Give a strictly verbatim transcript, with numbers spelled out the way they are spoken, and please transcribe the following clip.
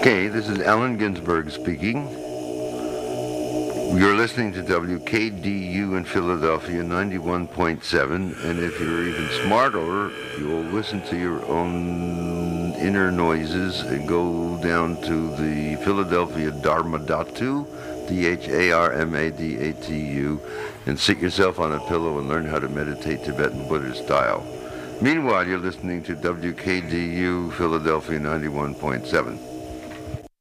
Okay, this is Allen Ginsberg speaking. You're listening to W K D U in Philadelphia, ninety-one point seven, and if you're even smarter, you'll listen to your own inner noises and go down to the Philadelphia Dharmadhatu, D H A R M A D A T U, and sit yourself on a pillow and learn how to meditate Tibetan Buddhist style. Meanwhile, you're listening to W K D U Philadelphia ninety-one point seven.